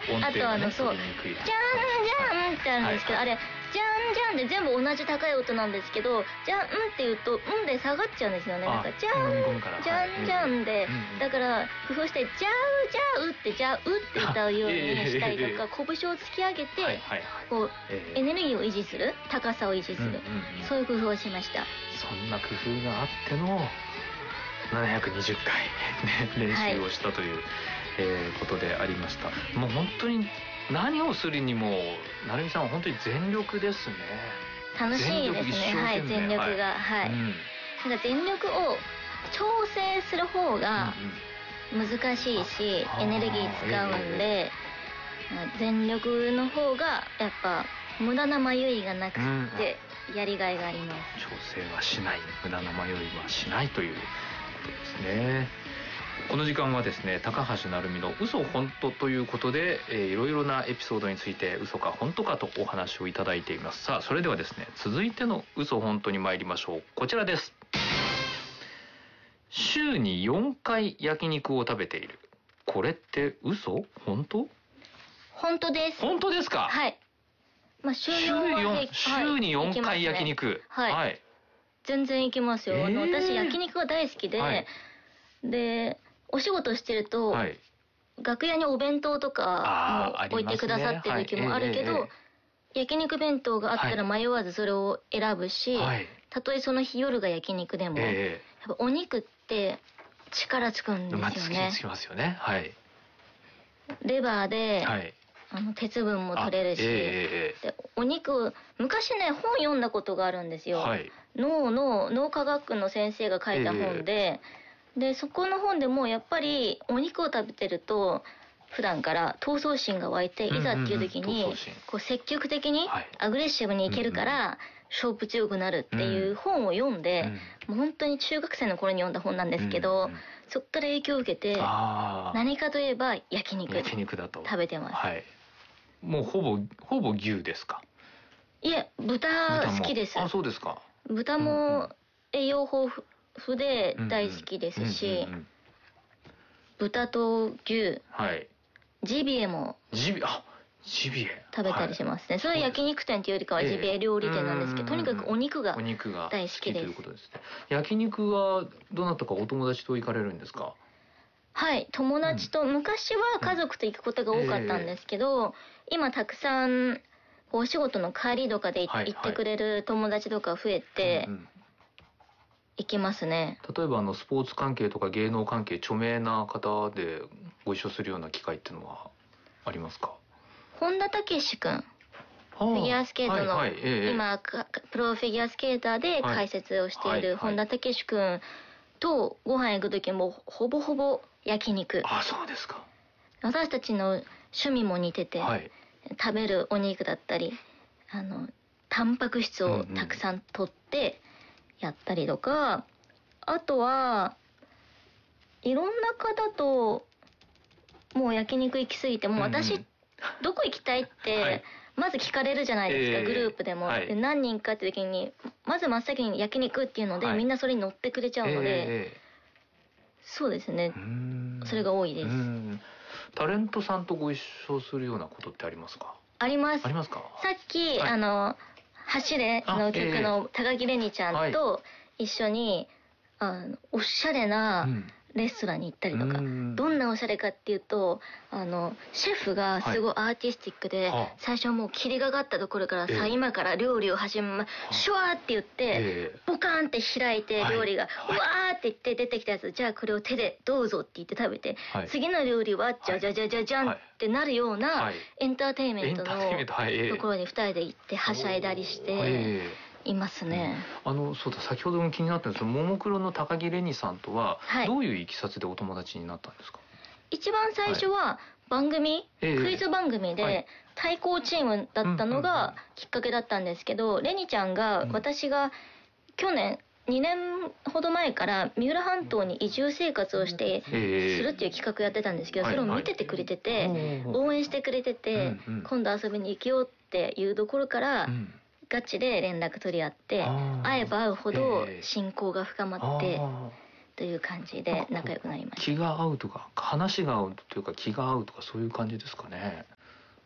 あとそうじゃんじゃんってあるんですけど、あれじゃんじゃんで全部同じ高い音なんですけど、じゃんって言うとで下がっちゃうんですよね。なんかじゃんじゃんじゃんで、だから工夫してじゃうじゃうってじゃうって歌うようにしたりとか、拳を突き上げてこうエネルギーを維持する、高さを維持する、そういう工夫をしました。 そんな工夫があっての720回、ね、練習をしたという、ことでありました。もう本当に何をするにも成美さんは本当に全力ですね。 楽しいですね。はい、全力が、はい、なんか全力を調整する方が難しいし、エネルギー使うんで、全力の方がやっぱ無駄な迷いがなくてやりがいがあります。 調整はしない、無駄な迷いはしないということですね。この時間はですね、高橋成美の嘘本当ということで、いろいろなエピソードについて嘘か本当かとお話をいただいています。さあ、それではですね、続いての嘘本当に参りましょう。こちらです。週に4回焼肉を食べている。これって嘘本当？ 本当です。 本当ですか？ はい。まあ、週に 4回焼肉。 はい。全然行きますよ。私焼肉が大好きで、でお仕事してると、楽屋にお弁当とかも置いてくださってる時もあるけど、焼肉弁当があったら迷わずそれを選ぶし、たとえその日夜が焼肉でも、やっぱお肉って力つくんですよね。 つきますよね。はい。 レバーで、鉄分も取れるし、でお肉、昔ね本読んだことがあるんですよ。脳科学の先生が書いた本で、でそこの本でもやっぱりお肉を食べてると普段から闘争心が湧いて、いざっていう時にこう積極的にアグレッシブにいけるから勝負強くなるっていう本を読んで、もう本当に中学生の頃に読んだ本なんですけど、そっから影響を受けて何かといえば焼肉だと食べてます。 もうほぼ牛ですか？いえ、豚好きです。 あ、そうですか。 豚も栄養豊富で大好きですし、豚と牛、ジビエもジビエ食べたりしますね。それは焼肉店というよりかはジビエ料理店なんですけど、とにかくお肉が大好きです。 焼肉はどなたかお友達と行かれるんですか？ はい、友達と、昔は家族と行くことが多かったんですけど、今たくさんお仕事の帰りとかで行ってくれる友達とか増えて行きますね。 例えばスポーツ関係とか芸能関係著名な方でご一緒するような機会っていうのはありますか？ 本田武史くん、フィギュアスケートの、今プロフィギュアスケーターで解説をしている本田武史くんとご飯行く時もほぼほぼ焼肉。 あ、そうですか。 私たちの趣味も似てて、食べるお肉だったりタンパク質をたくさん取ってやったりとか、あとはいろんな方ともう焼肉行き過ぎて、もう私どこ行きたいってまず聞かれるじゃないですか、グループでも。で何人かって時にまず真っ先に焼肉っていうので、みんなそれに乗ってくれちゃうので、そうですね、それが多いです。 タレントさんとご一緒するようなことってありますか？ あります。 ありますか？ さっき、走れの曲の高木れにちゃんと一緒に、おしゃれなレストランに行ったりとか、どんなおしゃれかっていうと、シェフがすごいアーティスティックで、最初はもう霧がかったところからさ、今から料理を始めシュワーって言って、ボカーンって開いて料理がわーって言って出てきたやつ、じゃあこれを手でどうぞって言って食べて、次の料理はじゃじゃじゃじゃじゃんってなるようなエンターテインメントのところに2人で行ってはしゃいだりしていますね。 そうだ、先ほども気になったんですけど、ももクロの高木れにさんとはどういういきさつでお友達になったんですか？ 一番最初は番組、クイズ番組で対抗チームだったのがきっかけだったんですけど、れにちゃんが、私が去年2年ほど前から三浦半島に移住生活をしてするっていう企画やってたんですけど、それを見ててくれてて、応援してくれてて、今度遊びに行けようっていうところからガチで連絡取り合って、会えば会うほど親交が深まってという感じで仲良くなりました。 気が合うとか話が合うというか気が合うとかそういう感じですかね。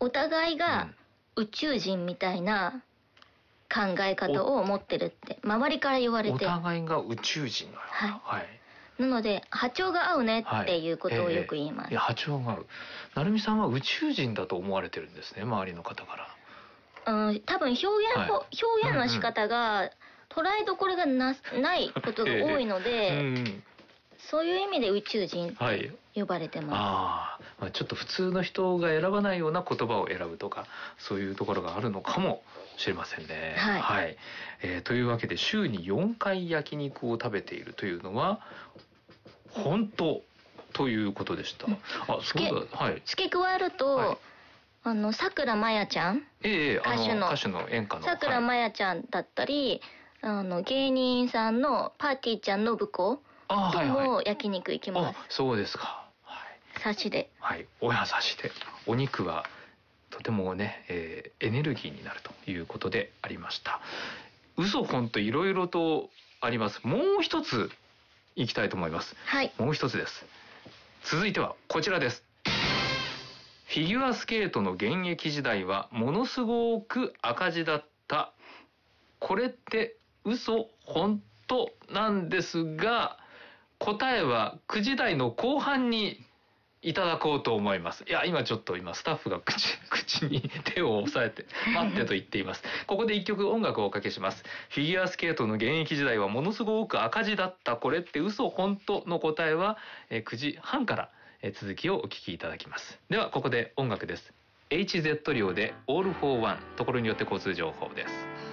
お互いが宇宙人みたいな考え方を持ってるって周りから言われて。 お互いが宇宙人のような。 はい。なので波長が合うねっていうことをよく言います。 波長が合う。成美さんは宇宙人だと思われてるんですね、周りの方から。 多分表現の仕方が捉えどころがないことが多いので、そういう意味で宇宙人って呼ばれてます。 ちょっと普通の人が選ばないような言葉を選ぶとか、そういうところがあるのかもしれませんね。はい。というわけで週に4回焼肉を食べているというのは本当ということでした。 付け加えると、さくらまやちゃん、歌手の演歌のさくらまやちゃんだったり、芸人さんのパーティーちゃん信子とも焼肉行きます。 そうですか。 刺しで。 はい、親刺しで。お肉はとてもね、エネルギーになるということでありました。嘘本といろいろとあります。もう一ついきたいと思います。 はい。 もう一つです。続いてはこちらです。フィギュアスケートの現役時代はものすごく赤字だった。これって嘘本当なんですが、答えは9時台の後半にいただこうと思います。いや、今スタッフが口に手を押さえて待ってと言っています。ここで一曲音楽をおかけします。フィギュアスケートの現役時代はものすごく赤字だった。これって嘘本当の答えは9時半から続きをお聞きいただきます。ではここで音楽です。HZ リオで All for One、ところによって交通情報です。